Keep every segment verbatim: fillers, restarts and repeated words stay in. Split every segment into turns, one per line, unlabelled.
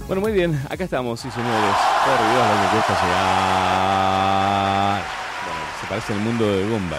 Bueno, muy bien, acá estamos, sí señores. Por Dios, lo que cuesta llegar. Bueno, se parece al mundo de Gumball.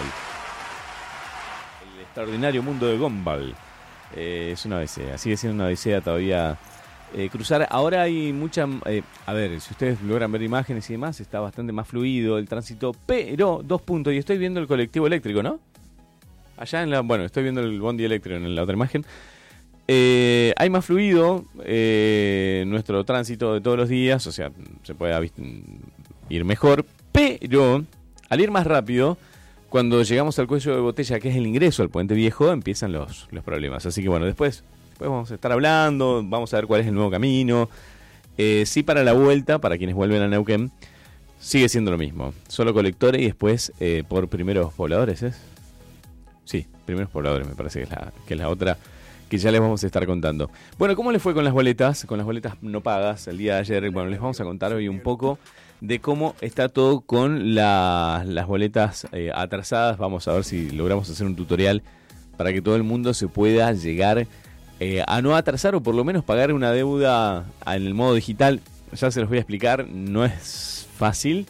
El extraordinario mundo de Gumball. Eh, es una odisea, sigue siendo una odisea todavía eh, cruzar. Ahora hay mucha... Eh, a ver, si ustedes logran ver imágenes y demás, está bastante más fluido el tránsito, pero, dos puntos, y estoy viendo el colectivo eléctrico, ¿no? Allá en la... Bueno, estoy viendo el bondi eléctrico en la otra imagen. Eh, hay más fluido eh, nuestro tránsito de todos los días, o sea, se puede ir mejor, pero al ir más rápido, cuando llegamos al cuello de botella, que es el ingreso al Puente Viejo, empiezan los, los problemas. Así que bueno, después, después vamos a estar hablando, vamos a ver cuál es el nuevo camino. Eh, sí, para la vuelta, para quienes vuelven a Neuquén, sigue siendo lo mismo, solo colectores y después eh, por primeros pobladores, ¿es? Sí, primeros pobladores me parece que es la, que es la otra, que ya les vamos a estar contando. Bueno, ¿cómo les fue con las boletas? Con las boletas no pagas el día de ayer. Bueno, les vamos a contar hoy un poco de cómo está todo con la, las boletas eh, atrasadas. Vamos a ver si logramos hacer un tutorial para que todo el mundo se pueda llegar eh, a no atrasar o por lo menos pagar una deuda en el modo digital. Ya se los voy a explicar, no es fácil,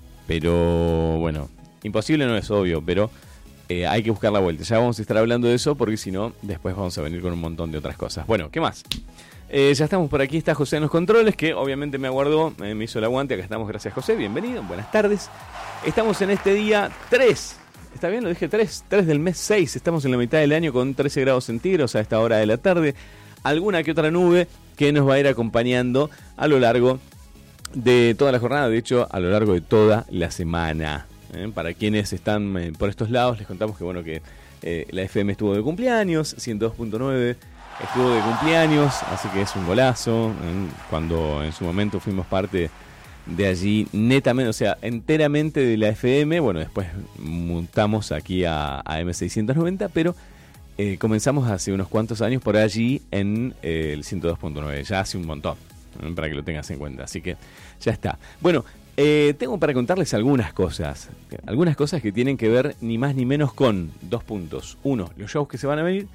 pero bueno, imposible no es, obvio, pero... Eh, hay que buscar la vuelta. Ya vamos a estar hablando de eso porque si no, después vamos a venir con un montón de otras cosas. Bueno, ¿qué más? Eh, ya estamos por aquí, está José en los controles, que obviamente me aguardó, eh, me hizo el aguante. Acá estamos, gracias José, bienvenido, buenas tardes. Estamos en este día tres, ¿está bien? Lo dije tres, tres del mes seis. Estamos en la mitad del año con trece grados centígrados a esta hora de la tarde. Alguna que otra nube que nos va a ir acompañando a lo largo de toda la jornada, de hecho, a lo largo de toda la semana. Eh, para quienes están eh, por estos lados, les contamos que bueno que eh, la F M estuvo de cumpleaños, ciento dos punto nueve estuvo de cumpleaños, así que es un golazo. Eh, cuando en su momento fuimos parte de allí netamente, o sea, enteramente de la F M, bueno, después mutamos aquí a, a M seiscientos noventa, pero eh, comenzamos hace unos cuantos años por allí en eh, el ciento dos punto nueve, ya hace un montón, eh, para que lo tengas en cuenta, así que ya está. Bueno, Eh, tengo para contarles algunas cosas, algunas cosas que tienen que ver ni más ni menos con dos puntos. Uno, los shows que se van a venir.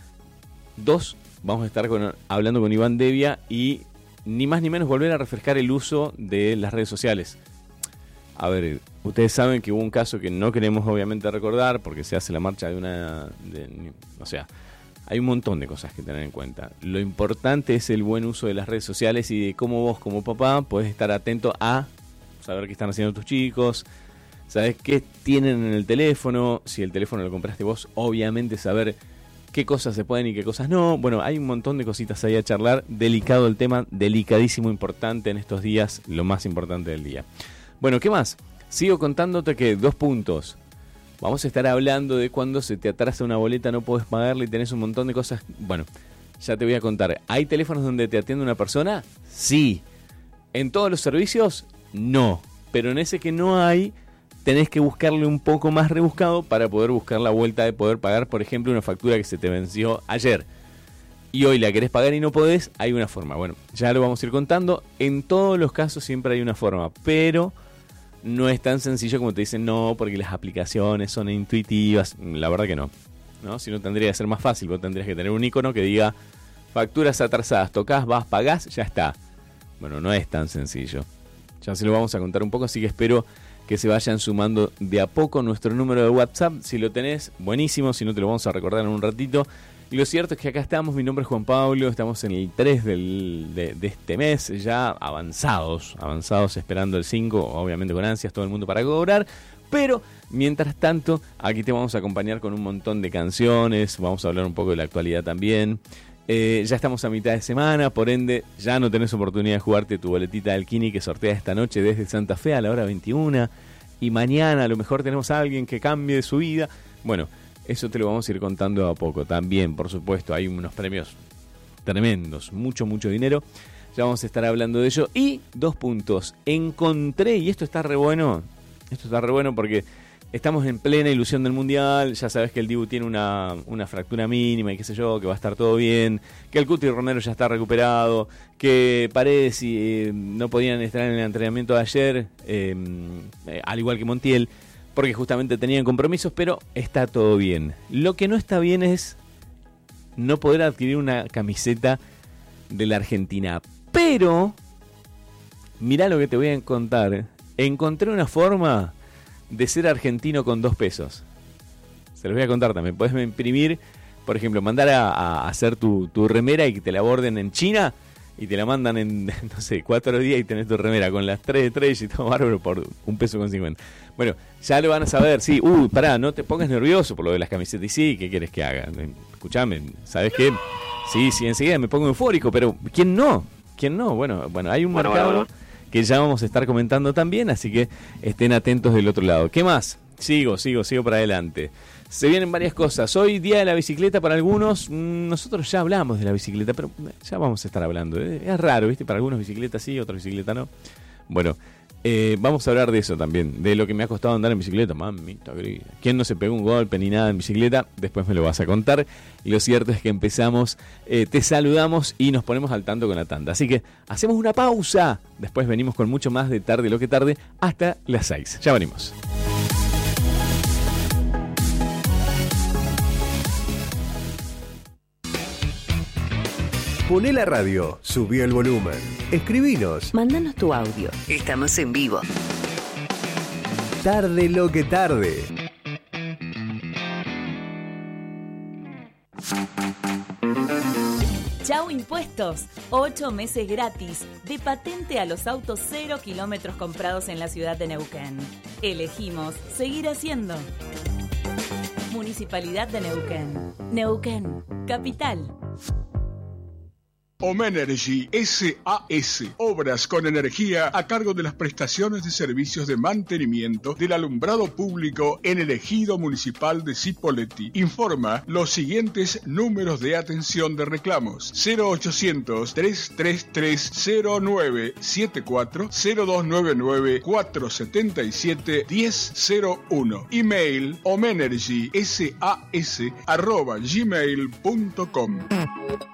Dos, vamos a estar con, hablando con Iván Devia y ni más ni menos volver a refrescar el uso de las redes sociales. A ver, ustedes saben que hubo un caso que no queremos obviamente recordar porque se hace la marcha de una... De, o sea, hay un montón de cosas que tener en cuenta. Lo importante es el buen uso de las redes sociales y de cómo vos como papá podés estar atento a... saber qué están haciendo tus chicos, sabes qué tienen en el teléfono, si el teléfono lo compraste vos, obviamente saber qué cosas se pueden y qué cosas no. Bueno, hay un montón de cositas ahí a charlar, delicado el tema, delicadísimo, importante en estos días, lo más importante del día. Bueno, ¿qué más? Sigo contándote que dos puntos. Vamos a estar hablando de cuando se te atrasa una boleta, no podés pagarla y tenés un montón de cosas. Bueno, ya te voy a contar. ¿Hay teléfonos donde te atiende una persona? Sí. ¿En todos los servicios? No, pero en ese que no hay, tenés que buscarle un poco más rebuscado para poder buscar la vuelta de poder pagar, por ejemplo, una factura que se te venció ayer y hoy la querés pagar y no podés, hay una forma. Bueno, ya lo vamos a ir contando. En todos los casos siempre hay una forma, pero no es tan sencillo como te dicen, no, porque las aplicaciones son intuitivas. La verdad que no, ¿no? Si no, tendría que ser más fácil. Vos tendrías que tener un icono que diga facturas atrasadas, tocas, vas, pagás, ya está. Bueno, no es tan sencillo. Ya se lo vamos a contar un poco, así que espero que se vayan sumando de a poco. Nuestro número de WhatsApp, si lo tenés, buenísimo, si no te lo vamos a recordar en un ratito. Y lo cierto es que acá estamos, mi nombre es Juan Pablo, estamos en el tres del, de, de este mes, ya avanzados, avanzados esperando el cinco, obviamente con ansias todo el mundo para cobrar. Pero, mientras tanto, aquí te vamos a acompañar con un montón de canciones, vamos a hablar un poco de la actualidad también. Eh, ya estamos a mitad de semana, por ende ya no tenés oportunidad de jugarte tu boletita del Kini que sortea esta noche desde Santa Fe a la hora veintiuna, y mañana a lo mejor tenemos a alguien que cambie su vida. Bueno, eso te lo vamos a ir contando a poco. También, por supuesto, hay unos premios tremendos, mucho, mucho dinero. Ya vamos a estar hablando de ello. Y dos puntos, encontré, y esto está re bueno, esto está re bueno porque estamos en plena ilusión del Mundial. Ya sabes que el Dibu tiene una, una fractura mínima y qué sé yo, que va a estar todo bien, que el Cuti Romero ya está recuperado, que Paredes y, eh, no podían estar en el entrenamiento de ayer, eh, eh, al igual que Montiel, porque justamente tenían compromisos, pero está todo bien. Lo que no está bien es no poder adquirir una camiseta de la Argentina, Pero, mirá lo que te voy a contar. Encontré una forma de ser argentino con dos pesos. Se los voy a contar también. Podés imprimir, por ejemplo, mandar a, a hacer tu, tu remera y que te la borden en China y te la mandan en, no sé, cuatro días y tenés tu remera con las tres estrellas y todo bárbaro por un peso con cincuenta. Bueno, ya lo van a saber, sí. Uy, pará, no te pongas nervioso por lo de las camisetas. Y sí, ¿qué quieres que haga? Escuchame, ¿sabes qué? Sí, sí, enseguida me pongo eufórico, pero ¿quién no? ¿Quién no? Bueno, bueno, hay un bueno, mercado bueno, bueno. que ya vamos a estar comentando también, así que estén atentos del otro lado. ¿Qué más? Sigo, sigo, sigo para adelante. Se vienen varias cosas. Hoy día de la bicicleta para algunos. Nosotros ya hablamos de la bicicleta, pero ya vamos a estar hablando. Es raro, ¿viste? Para algunos bicicleta sí, otros bicicleta no. Bueno, eh, vamos a hablar de eso también. De lo que me ha costado andar en bicicleta. Mamita querida. ¿Quién no se pegó un golpe ni nada en bicicleta? Después me lo vas a contar. Y lo cierto es que empezamos, eh, te saludamos y nos ponemos al tanto con la tanda. Así que hacemos una pausa. Después venimos con mucho más de Tarde lo que tarde hasta las seis. Ya venimos.
Poné la radio, subí el volumen, escribinos.
Mándanos tu audio. Estamos en vivo.
Tarde lo que tarde.
Chau Impuestos. Ocho meses gratis de patente a los autos cero kilómetros comprados en la ciudad de Neuquén. Elegimos seguir haciendo. Municipalidad de Neuquén. Neuquén, capital.
Omenergy S A S, obras con energía a cargo de las prestaciones de servicios de mantenimiento del alumbrado público en el ejido municipal de Cipolletti. Informa los siguientes números de atención de reclamos: cero ochocientos, trescientos treinta y tres, cero nueve setenta y cuatro, cero dos noventa y nueve, cuatrocientos setenta y siete, diez cero uno. Email omenergysas arroba gmail punto com.